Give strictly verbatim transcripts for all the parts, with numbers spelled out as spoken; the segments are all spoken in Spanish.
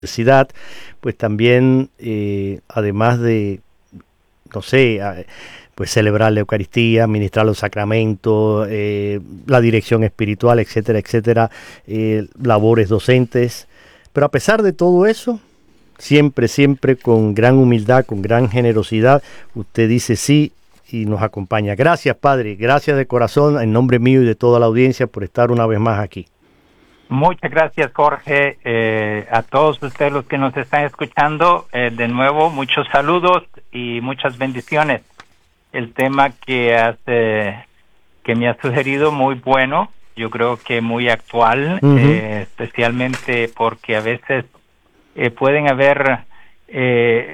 universidad, pues también, eh, además de, no sé, a- pues celebrar la Eucaristía, ministrar los sacramentos, eh, la dirección espiritual, etcétera, etcétera, eh, labores docentes. Pero a pesar de todo eso, siempre, siempre con gran humildad, con gran generosidad, usted dice sí y nos acompaña. Gracias, Padre, gracias de corazón, en nombre mío y de toda la audiencia, por estar una vez más aquí. Muchas gracias, Jorge. Eh, a todos ustedes los que nos están escuchando, eh, de nuevo, muchos saludos y muchas bendiciones. El tema que has, eh, que me has sugerido, muy bueno, yo creo que muy actual, Ujú. eh, especialmente porque a veces eh, pueden haber eh,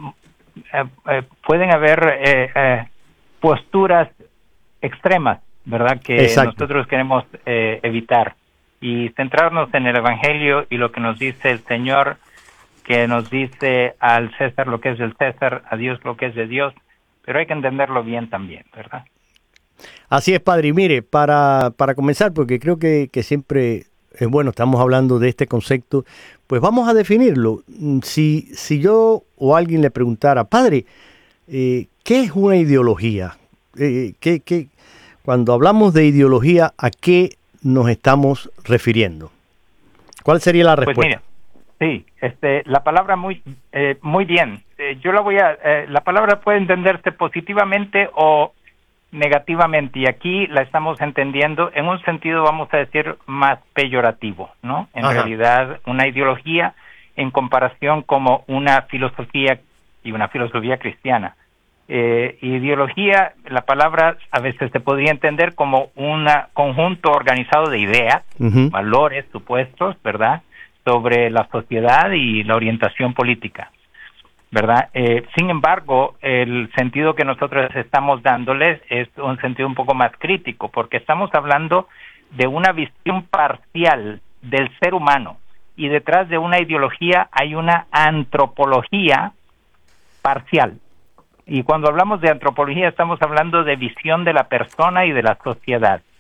eh, eh, pueden haber eh, eh, posturas extremas, ¿verdad? Que Exacto. nosotros queremos eh, evitar y centrarnos en el Evangelio y lo que nos dice el Señor, que nos dice al César lo que es del César, a Dios lo que es de Dios, pero hay que entenderlo bien también, ¿verdad? Así es, Padre. Y mire, para, para comenzar, porque creo que, que siempre es bueno, estamos hablando de este concepto, pues vamos a definirlo. Mm, Si, si yo o alguien le preguntara, Padre, eh, ¿qué es una ideología? Eh, ¿qué, qué- cuando hablamos de ideología, ¿a qué nos estamos refiriendo? ¿Cuál sería la Pues respuesta? mire, sí, este, la palabra muy, eh, muy bien. Eh, yo la voy a, eh, la palabra puede entenderse positivamente o negativamente, y aquí la estamos entendiendo en un sentido, vamos a decir, más peyorativo, ¿no? En Ajá. realidad, una ideología en comparación como una filosofía y una filosofía cristiana. Eh, ideología, la palabra a veces se podría entender como un conjunto organizado de ideas, Ujú. valores, supuestos, ¿verdad?, sobre la sociedad y la orientación política, ¿verdad? Eh, sin embargo, el sentido que nosotros estamos dándoles es un sentido un poco más crítico, porque estamos hablando de una visión parcial del ser humano, y detrás de una ideología hay una antropología parcial. Y cuando hablamos de antropología estamos hablando de visión de la persona y de la sociedad.